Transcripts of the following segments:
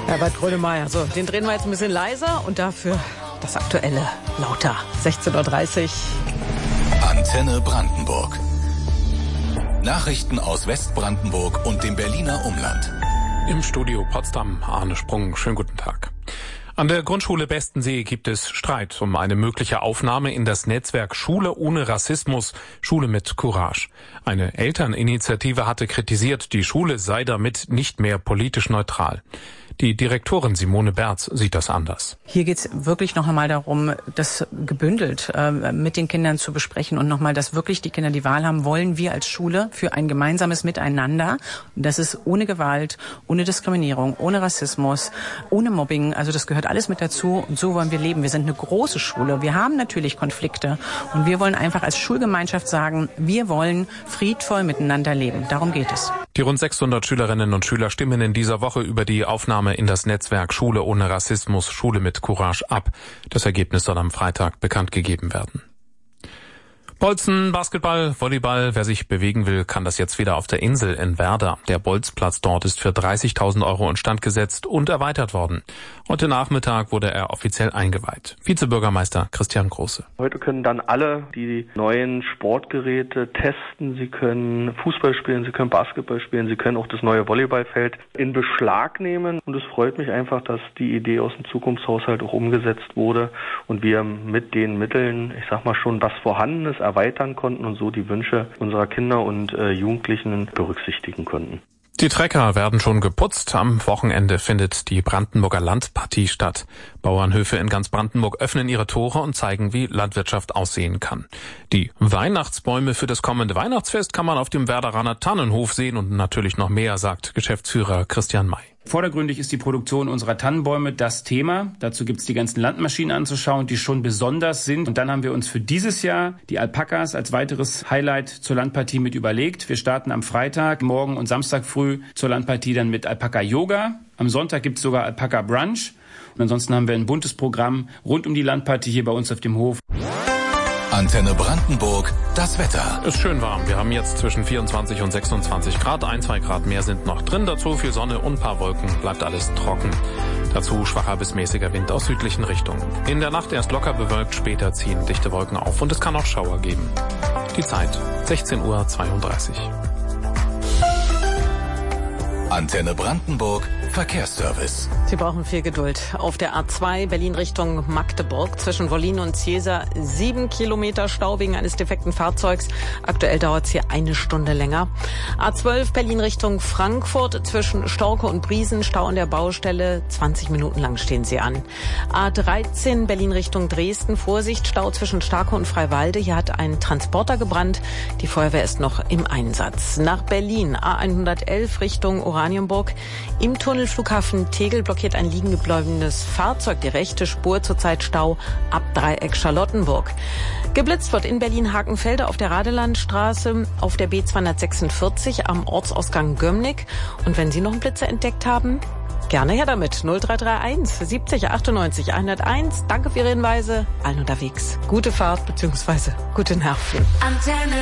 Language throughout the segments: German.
Herbert Grönemeyer. So, den drehen wir jetzt ein bisschen leiser und dafür das Aktuelle lauter. 16:30 Uhr. Antenne Brandenburg. Nachrichten aus Westbrandenburg und dem Berliner Umland. Im Studio Potsdam, Arne Sprung. Schönen guten Tag. An der Grundschule Bestensee gibt es Streit um eine mögliche Aufnahme in das Netzwerk Schule ohne Rassismus, Schule mit Courage. Eine Elterninitiative hatte kritisiert, die Schule sei damit nicht mehr politisch neutral. Die Direktorin Simone Berz sieht das anders. Hier geht es wirklich noch einmal darum, das gebündelt mit den Kindern zu besprechen und nochmal, dass wirklich die Kinder die Wahl haben, wollen wir als Schule für ein gemeinsames Miteinander. Und das ist ohne Gewalt, ohne Diskriminierung, ohne Rassismus, ohne Mobbing. Also das gehört alles mit dazu und so wollen wir leben. Wir sind eine große Schule. Wir haben natürlich Konflikte und wir wollen einfach als Schulgemeinschaft sagen, wir wollen friedvoll miteinander leben. Darum geht es. Die rund 600 Schülerinnen und Schüler stimmen in dieser Woche über die Aufnahme in das Netzwerk Schule ohne Rassismus, Schule mit Courage ab. Das Ergebnis soll am Freitag bekannt gegeben werden. Bolzen, Basketball, Volleyball. Wer sich bewegen will, kann das jetzt wieder auf der Insel in Werder. Der Bolzplatz dort ist für 30.000 € instand gesetzt und erweitert worden. Heute Nachmittag wurde er offiziell eingeweiht. Vizebürgermeister Christian Große. Heute können dann alle die neuen Sportgeräte testen. Sie können Fußball spielen, sie können Basketball spielen, sie können auch das neue Volleyballfeld in Beschlag nehmen. Und es freut mich einfach, dass die Idee aus dem Zukunftshaushalt auch umgesetzt wurde und wir mit den Mitteln, ich sag mal schon, was vorhanden ist, erweitern konnten und so die Wünsche unserer Kinder und Jugendlichen berücksichtigen konnten. Die Trecker werden schon geputzt. Am Wochenende findet die Brandenburger Landpartie statt. Bauernhöfe in ganz Brandenburg öffnen ihre Tore und zeigen, wie Landwirtschaft aussehen kann. Die Weihnachtsbäume für das kommende Weihnachtsfest kann man auf dem Werderaner Tannenhof sehen und natürlich noch mehr, sagt Geschäftsführer Christian May. Vordergründig ist die Produktion unserer Tannenbäume das Thema. Dazu gibt's die ganzen Landmaschinen anzuschauen, die schon besonders sind. Und dann haben wir uns für dieses Jahr die Alpakas als weiteres Highlight zur Landpartie mit überlegt. Wir starten am Freitag, morgen und Samstag früh zur Landpartie dann mit Alpaka-Yoga. Am Sonntag gibt's sogar Alpaka-Brunch. Und ansonsten haben wir ein buntes Programm rund um die Landpartie hier bei uns auf dem Hof. Antenne Brandenburg, das Wetter. Ist schön warm. Wir haben jetzt zwischen 24 und 26 Grad. 1-2 Grad mehr sind noch drin. Dazu viel Sonne und ein paar Wolken. Bleibt alles trocken. Dazu schwacher bis mäßiger Wind aus südlichen Richtungen. In der Nacht erst locker bewölkt, später ziehen dichte Wolken auf und es kann auch Schauer geben. Die Zeit 16:32 Uhr. Antenne Brandenburg, Verkehrsservice. Sie brauchen viel Geduld. Auf der A2 Berlin Richtung Magdeburg zwischen Wollin und Ziesa 7 Kilometer Stau wegen eines defekten Fahrzeugs. Aktuell dauert es hier eine Stunde länger. A12 Berlin Richtung Frankfurt zwischen Storke und Briesen, Stau an der Baustelle. 20 Minuten lang stehen sie an. A13 Berlin Richtung Dresden, Vorsicht, Stau zwischen Starke und Freiwalde. Hier hat ein Transporter gebrannt. Die Feuerwehr ist noch im Einsatz. Nach Berlin A111 Richtung Oranienburg. Im Tunnelflughafen Tegel blockiert ein liegen gebliebenes Fahrzeug die rechte Spur, zurzeit Stau ab Dreieck Charlottenburg. Geblitzt wird in Berlin-Hakenfelde auf der Radelandstraße, auf der B246 am Ortsausgang Gömnigk. Und wenn Sie noch einen Blitzer entdeckt haben, gerne her damit. 0331 70 98 101. Danke für Ihre Hinweise. Allen unterwegs. Gute Fahrt bzw. gute Nerven. Antenne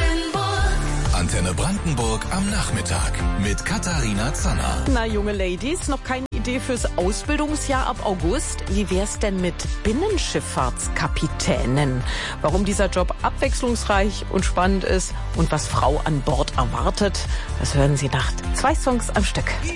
Brandenburg am Nachmittag mit Katharina Zanner. Na, junge Ladies, noch keine Idee fürs Ausbildungsjahr ab August? Wie wär's denn mit Binnenschifffahrtskapitänen? Warum dieser Job abwechslungsreich und spannend ist und was Frau an Bord erwartet, das hören Sie nach 2 Songs am Stück.